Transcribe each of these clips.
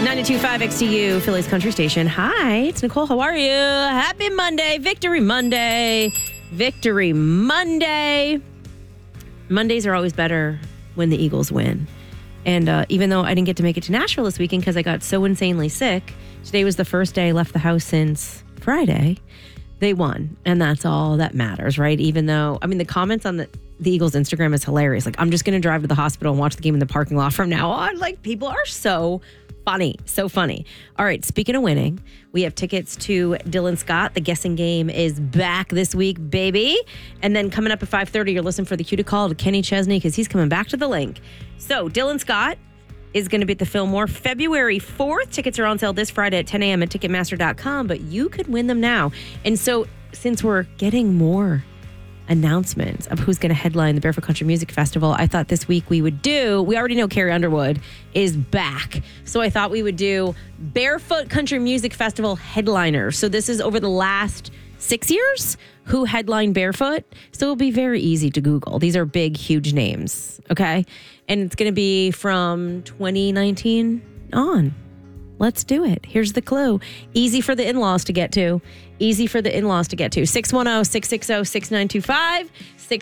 92.5 XTU, Philly's country station. Hi, it's Nicole. How are you? Happy Monday. Victory Monday. Victory Monday. Mondays are always better when the Eagles win. And even though I didn't get to make it to Nashville this weekend because I got so insanely sick, today was the first day I left the house since Friday. They won, and that's all that matters, right? Even though, I mean, the comments on the Eagles' Instagram is hilarious. Like, I'm just going to drive to the hospital and watch the game in the parking lot from now on. Like, people are so funny. So funny. All right, speaking of winning, we have tickets to Dylan Scott. The guessing game is back this week, baby. And then coming up at 5:30, you're listening for the cue to call to Kenny Chesney because he's coming back to the link. So, Dylan Scott is going to be at the Fillmore February 4th. Tickets are on sale this Friday at 10 a.m. at Ticketmaster.com, but you could win them now. And so since we're getting more announcements of who's going to headline the Barefoot Country Music Festival, I thought this week we already know Carrie Underwood is back. So I thought we would do Barefoot Country Music Festival headliners. So this is over the last 6 years who headlined Barefoot. So it'll be very easy to Google. These are big, huge names. Okay. And it's going to be from 2019 on. Let's do it. Here's the clue. Easy for the in-laws to get to. 610-660-6925.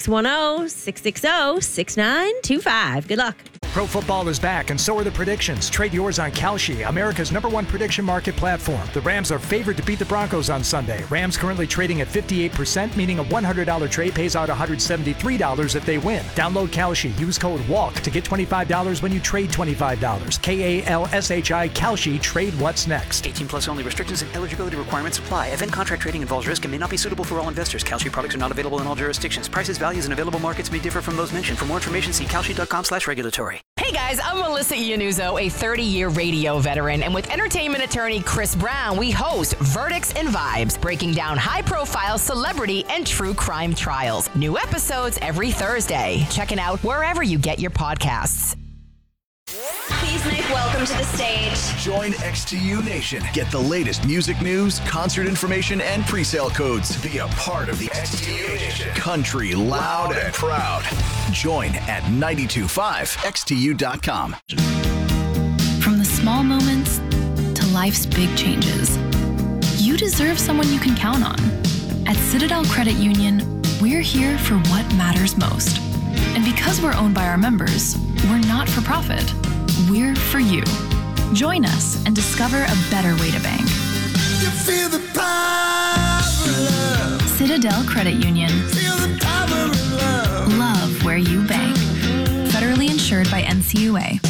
610-660-6925. Good luck. Pro football is back, and so are the predictions. Trade yours on Kalshi, America's #1 prediction market platform. The Rams are favored to beat the Broncos on Sunday. Rams currently trading at 58%, meaning a $100 trade pays out $173 if they win. Download Kalshi. Use code WALK to get $25 when you trade $25. KALSHI Kalshi. Trade what's next. 18 plus only. Restrictions and eligibility requirements apply. Event contract trading involves risk and may not be suitable for all investors. Kalshi products are not available in all jurisdictions. Prices, values, and available markets may differ from those mentioned. For more information, see kalshi.com/regulatory. Hey guys, I'm Melissa Iannuzzo, a 30-year radio veteran, and with entertainment attorney Chris Brown, we host Verdicts and Vibes, breaking down high-profile celebrity and true crime trials. New episodes every Thursday. Check it out wherever you get your podcasts. Please make welcome to the stage. Join XTU Nation. Get the latest music news, concert information, and pre-sale codes to be a part of the XTU Nation. Country loud and proud. Join at 925XTU.com. From the small moments to life's big changes, you deserve someone you can count on. At Citadel Credit Union, we're here for what matters most. And because we're owned by our members, we're not for profit. We're for you. Join us and discover a better way to bank. You feel the power of love. Citadel Credit Union. Feel the power of love. Love where you bank. Federally insured by NCUA.